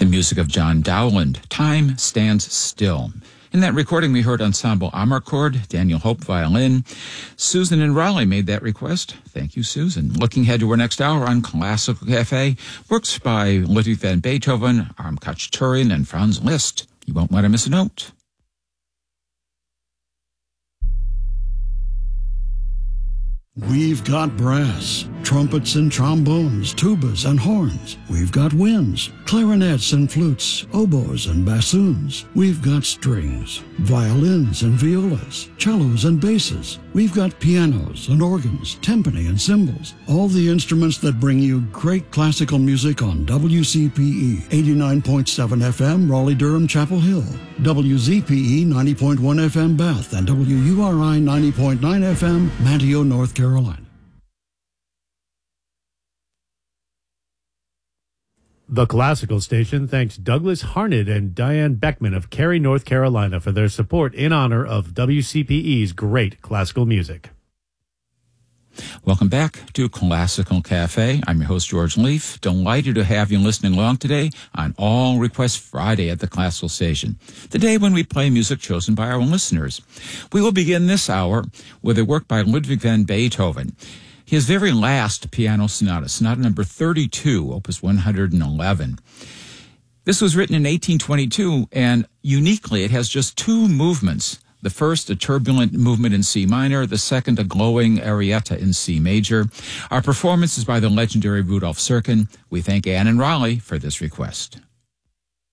The music of John Dowland, Time Stands Still. In that recording, we heard Ensemble Amarcord, Daniel Hope, violin. Susan and Raleigh made that request. Thank you, Susan. Looking ahead to our next hour on Classical Cafe, works by Ludwig van Beethoven, Aram Khachaturian, and Franz Liszt. You won't want to miss a note. We've got brass, trumpets and trombones, tubas and horns. We've got winds, clarinets and flutes, oboes and bassoons. We've got strings, violins and violas, cellos and basses. We've got pianos and organs, timpani and cymbals. All the instruments that bring you great classical music on WCPE 89.7 FM, Raleigh-Durham, Chapel Hill, WZPE 90.1 FM, Bath, and WURI 90.9 FM, Manteo, North Carolina. The Classical Station thanks Douglas Harned and Diane Beckman of Cary, North Carolina for their support in honor of WCPE's great classical music. Welcome back to Classical Cafe. I'm your host, George Leaf. Delighted to have you listening along today on All Request Friday at the Classical Station, the day when we play music chosen by our listeners. We will begin this hour with a work by Ludwig van Beethoven. His very last piano sonata, Sonata number 32, opus 111. This was written in 1822, and uniquely, it has just two movements. The first, a turbulent movement in C minor. The second, a glowing arietta in C major. Our performance is by the legendary Rudolf Serkin. We thank Anne and Raleigh for this request.